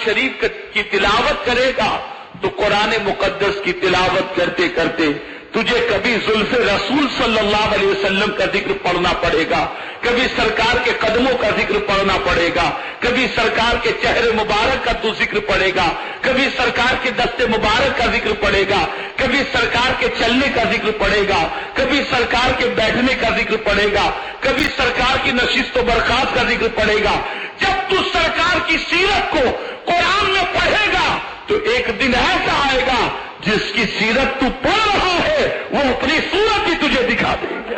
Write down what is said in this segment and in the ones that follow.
شریف کی تلاوت کرے گا تو قرآن مقدس کی تلاوت کرتے کرتے تجھے کبھی زلف رسول صلی اللہ علیہ وسلم کا ذکر پڑھنا پڑے گا، کبھی سرکار کے قدموں کا ذکر پڑھنا پڑے گا، کبھی سرکار کے چہرے مبارک کا تو ذکر پڑے گا، کبھی سرکار کے دست مبارک کا ذکر پڑے گا، کبھی سرکار کے چلنے کا ذکر پڑے گا، کبھی سرکار کے بیٹھنے کا ذکر پڑے گا، کبھی سرکار کی نشست و برخاست کا ذکر پڑے گا۔ جب تو سرکار کی سیرت کو قرآن میں پڑھے گا تو ایک دن ایسا آئے گا جس کی سیرت تو پڑھ رہا ہے وہ اپنی صورت بھی تجھے دکھا دے گا،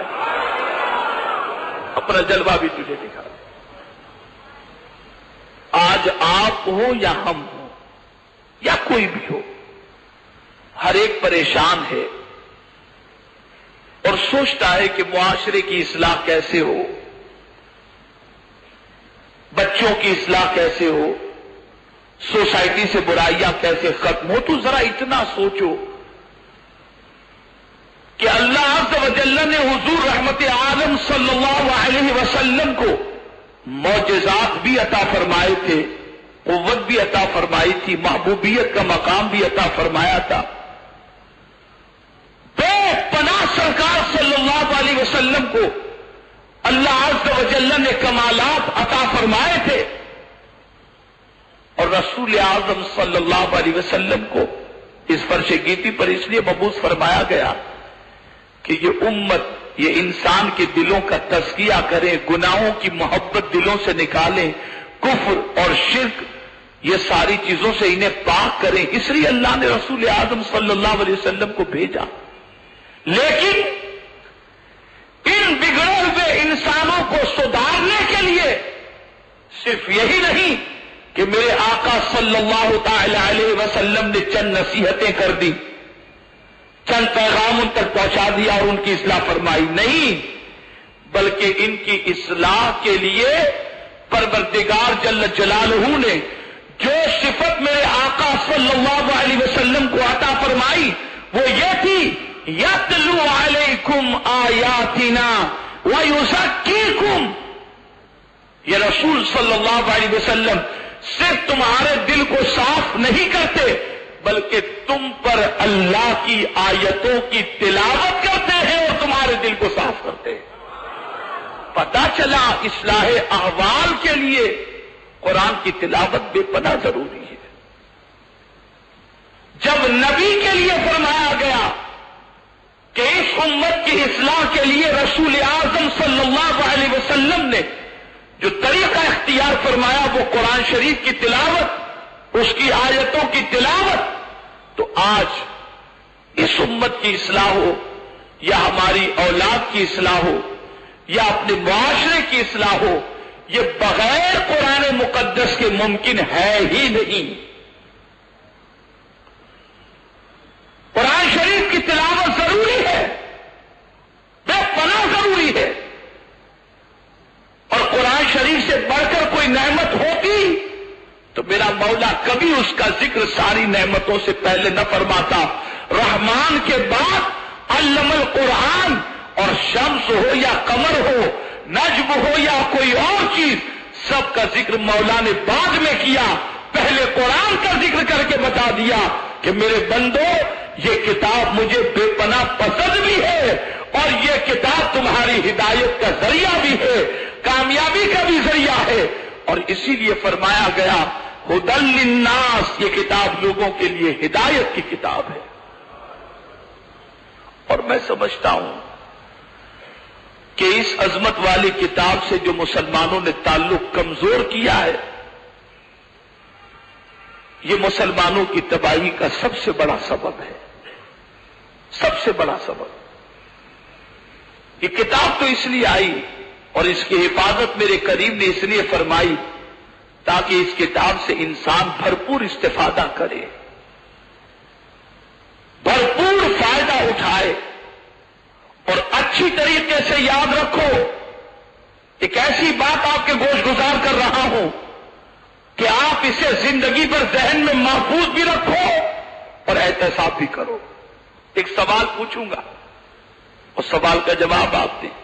اپنا جلوہ بھی تجھے دکھا دے گا۔ آج آپ ہو یا ہم ہو یا کوئی بھی ہو، ہر ایک پریشان ہے اور سوچتا ہے کہ معاشرے کی اصلاح کیسے ہو، بچوں کی اصلاح کیسے ہو، سوسائٹی سے برائیاں کیسے ختم ہو۔ تو ذرا اتنا سوچو کہ اللہ عز و جل نے حضور رحمت عالم صلی اللہ علیہ وسلم کو معجزات بھی عطا فرمائے تھے، قوت بھی عطا فرمائی تھی، محبوبیت کا مقام بھی عطا فرمایا تھا۔ بے پناہ سرکار صلی اللہ علیہ وسلم کو اللہ عز و جل نے کمالات عطا فرمائے تھے، اور رسول اعظم صلی اللہ علیہ وسلم کو اس فرش گیتی پر اس لیے مبعوث فرمایا گیا کہ یہ امت، یہ انسان کے دلوں کا تزکیہ کرے، گناہوں کی محبت دلوں سے نکالیں، کفر اور شرک یہ ساری چیزوں سے انہیں پاک کریں۔ اس لیے اللہ نے رسول اعظم صلی اللہ علیہ وسلم کو بھیجا۔ لیکن ان بگڑے ہوئے انسانوں کو سدھارنے کے لیے صرف یہی نہیں کہ میرے آقا صلی اللہ تعالی علیہ وسلم نے چند نصیحتیں کر دی، چند پیغام ان تک پہنچا دیا اور ان کی اصلاح فرمائی، نہیں، بلکہ ان کی اصلاح کے لیے پروردگار جل جلالہ نے جو صفت میرے آقا صلی اللہ علیہ وسلم کو عطا فرمائی وہ یہ تھی، یتلو علیکم آیاتنا ویزکیکم۔ یہ رسول صلی اللہ علیہ وسلم صرف تمہارے دل کو صاف نہیں کرتے بلکہ تم پر اللہ کی آیتوں کی تلاوت کرتے ہیں اور تمہارے دل کو صاف کرتے ہیں۔ پتہ چلا اصلاح احوال کے لیے قرآن کی تلاوت بے پناہ ضروری ہے۔ جب نبی کے لیے فرمایا گیا کہ اس امت کی اصلاح کے لیے رسول اعظم صلی اللہ علیہ وسلم نے جو طریقہ اختیار فرمایا وہ قرآن شریف کی تلاوت، اس کی آیتوں کی تلاوت، تو آج اس امت کی اصلاح ہو یا ہماری اولاد کی اصلاح ہو یا اپنے معاشرے کی اصلاح ہو، یہ بغیر قرآن مقدس کے ممکن ہے ہی نہیں۔ قرآن شریف کی تلاوت ضروری ہے، بے پناہ ضروری ہے، اور قرآن شریف سے بڑھ کر کوئی نعمت ہوتی تو میرا مولا کبھی اس کا ذکر ساری نعمتوں سے پہلے نہ فرماتا۔ رحمان کے بعد علم القرآن، اور شمس ہو یا قمر ہو، نجم ہو یا کوئی اور چیز، سب کا ذکر مولا نے بعد میں کیا، پہلے قرآن کا ذکر کر کے بتا دیا کہ میرے بندو یہ کتاب مجھے بے پناہ پسند بھی ہے اور یہ کتاب تمہاری ہدایت کا ذریعہ بھی ہے، کامیابی کا بھی ذریعہ ہے، اور اسی لیے فرمایا گیا ہدی للناس، یہ کتاب لوگوں کے لیے ہدایت کی کتاب ہے۔ اور میں سمجھتا ہوں کہ اس عظمت والی کتاب سے جو مسلمانوں نے تعلق کمزور کیا ہے، یہ مسلمانوں کی تباہی کا سب سے بڑا سبب ہے، سب سے بڑا سبب۔ یہ کتاب تو اس لیے آئی اور اس کی حفاظت میرے کریم نے اس لیے فرمائی تاکہ اس کتاب سے انسان بھرپور استفادہ کرے، بھرپور فائدہ اٹھائے، اور اچھی طریقے سے یاد رکھو۔ ایک ایسی بات آپ کے گوش گزار کر رہا ہوں کہ آپ اسے زندگی بھر ذہن میں محفوظ بھی رکھو اور احتساب بھی کرو۔ ایک سوال پوچھوں گا اور سوال کا جواب آپ دیں۔